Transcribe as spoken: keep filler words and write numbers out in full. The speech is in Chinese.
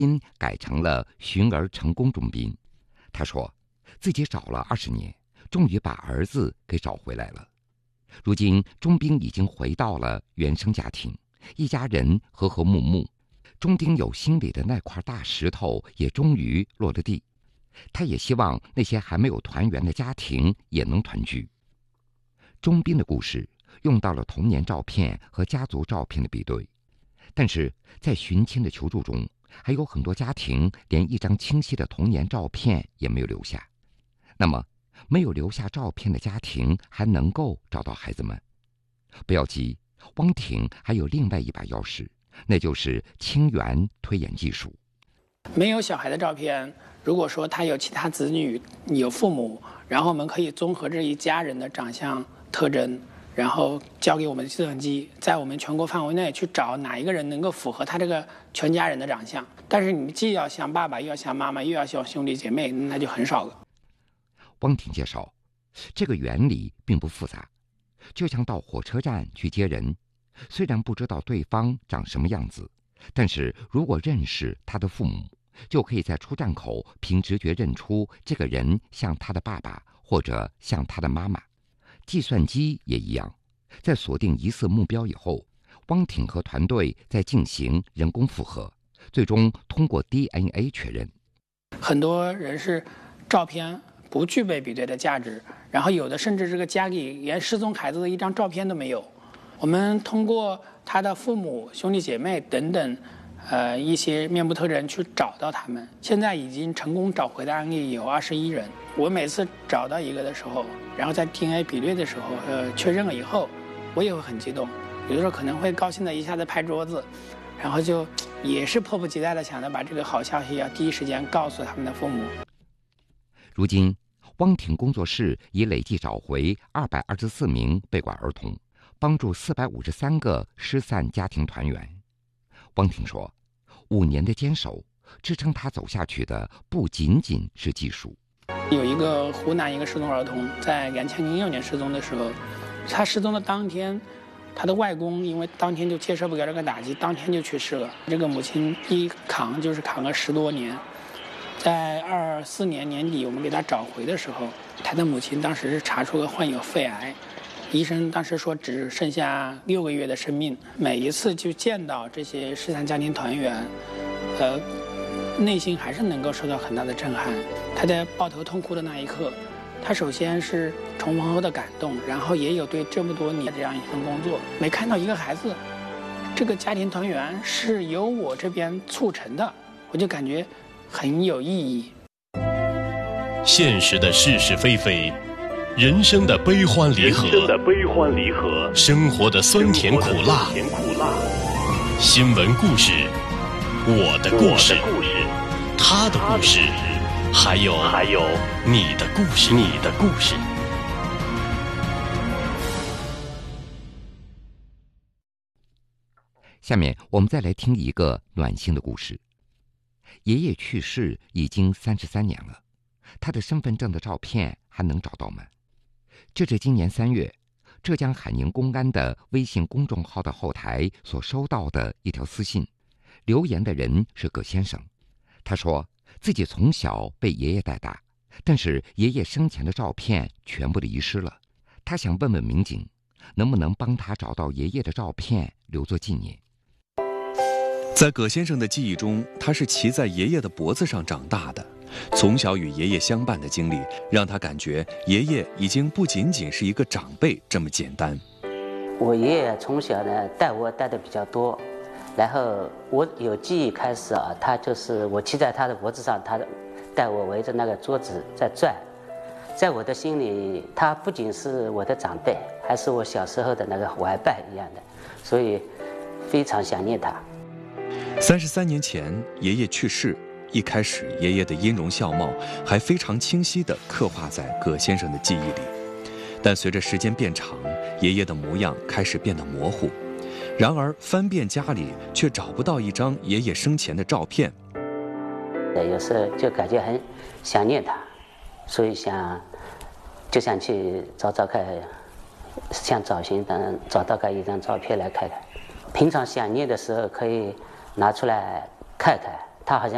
因改成了寻儿成功中宾。他说自己找了二十年，终于把儿子给找回来了。如今钟兵已经回到了原生家庭，一家人和和睦睦，钟丁有心里的那块大石头也终于落了地。他也希望那些还没有团圆的家庭也能团聚。钟兵的故事用到了童年照片和家族照片的比对，但是在寻亲的求助中，还有很多家庭连一张清晰的童年照片也没有留下。那么没有留下照片的家庭还能够找到孩子们？不要急，汪挺还有另外一把钥匙，那就是清源推演技术。 没有小孩的照片，如果说他有其他子女、有父母，然后我们可以综合这一家人的长相特征，然后交给我们的计算机，在我们全国范围内去找哪一个人能够符合他这个全家人的长相。但是你既要像爸爸，又要像妈妈，又要像兄弟姐妹，那就很少了。 汪挺介绍，这个原理并不复杂，就像到火车站去接人，虽然不知道对方长什么样子，但是如果认识他的父母，就可以在出站口凭直觉认出这个人像他的爸爸或者像他的妈妈。计算机也一样，在锁定疑似目标以后，汪挺和团队在进行人工复核，最终通过 D N A 确认。 很多人是照片不具备比对的价值，然后有的甚至这个家里连失踪孩子的一张照片都没有。我们通过他的父母、兄弟姐妹等等，呃，一些面部特征去找到他们。现在已经成功找回的案例有二十一人。我每次找到一个的时候，然后在 D N A 比对的时候，呃，确认了以后，我也会很激动，有的时候可能会高兴的一下子拍桌子，然后就也是迫不及待的想着把这个好消息要第一时间告诉他们的父母。 如今，汪挺工作室已累计找回二百二十四名被拐儿童，帮助四百五十三个失散家庭团圆。汪挺说，五年的坚守，支撑他走下去的不仅仅是技术。 有一个湖南一个失踪儿童，在两千零六年失踪的时候，他失踪的当天，他的外公因为当天就接受不了这个打击，当天就去世了。这个母亲一扛就是扛了十多年。在二四年年底，我们给他找回的时候，他的母亲当时是查出了患有肺癌，医生当时说只剩下六个月的生命。每一次去见到这些失散家庭团圆，呃，内心还是能够受到很大的震撼。他在抱头痛哭的那一刻，他首先是重逢后的感动，然后也有对这么多年这样一份工作，没看到一个孩子，这个家庭团圆是由我这边促成的，我就感觉很有意义。 现实的是是非非，人生的悲欢离合，人生的悲欢离合，生活的酸甜苦辣，甜苦辣。新闻故事，我的故事，他的故事，还有还有你的故事，你的故事。 下面我们再来听一个暖心的故事。爷爷去世已经三十三年了，他的身份证的照片还能找到吗？这是今年三月，浙江海宁公安的微信公众号的后台所收到的一条私信，留言的人是葛先生。他说自己从小被爷爷带大，但是爷爷生前的照片全部的遗失了。他想问问民警，能不能帮他找到爷爷的照片留作纪念。 在葛先生的记忆中，他是骑在爷爷的脖子上长大的，从小与爷爷相伴的经历让他感觉爷爷已经不仅仅是一个长辈这么简单。 我爷爷从小呢带我带的比较多，然后我有记忆开始啊，他就是我骑在他的脖子上，他带我围着那个桌子在转。在我的心里，他不仅是我的长辈，还是我小时候的那个玩伴一样的，所以非常想念他。 三十三年前，爷爷去世。一开始，爷爷的音容笑貌还非常清晰地刻画在葛先生的记忆里，但随着时间变长，爷爷的模样开始变得模糊。然而，翻遍家里却找不到一张爷爷生前的照片。 有时候就感觉很想念他，所以想就想去找找看，想找寻等找到个一张照片来看看。平常想念的时候可以拿出来看看，他好像